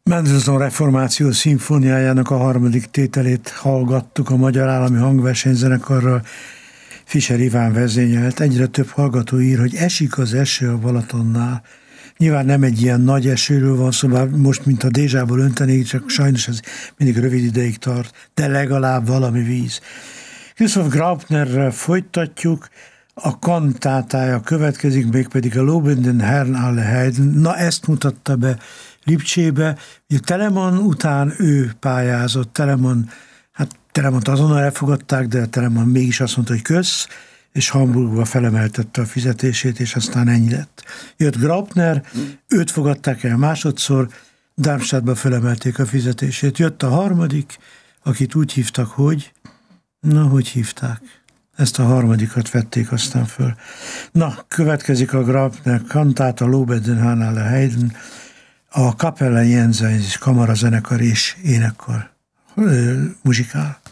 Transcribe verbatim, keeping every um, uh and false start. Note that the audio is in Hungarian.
Mendelssohn reformáció szimfóniájának a harmadik tételét hallgattuk a Magyar Állami Hangversenyzenekarral. Fischer Iván vezényelt. Egyre több hallgató ír, hogy esik az eső a Balatonnál. Nyilván nem egy ilyen nagy esőről van szó, szóval most, mint a dézsából öntenék, csak sajnos ez mindig rövid ideig tart, de legalább valami víz. Christoph Graupnerrel folytatjuk, a kantátája következik, mégpedig a Lobenden Herrn alle Heiden. Na, ezt mutatta be Lipcsébe. Ugye Telemann után ő pályázott, Telemann, hát Telemant azonnal elfogadták, de Telemann mégis azt mondta, hogy kösz, és Hamburgba felemeltette a fizetését, és aztán ennyi lett. Jött Graupner, őt fogadták el másodszor, Darmstadtba felemelték a fizetését. Jött a harmadik, akit úgy hívtak, hogy, na, hogy hívták? Ezt a harmadikat vették aztán föl. Na, következik a Graupner kantáta, Lobenden Herrn alle Heiden, a Kapella Jenseits kamarazenekar és énekkar muzsikál.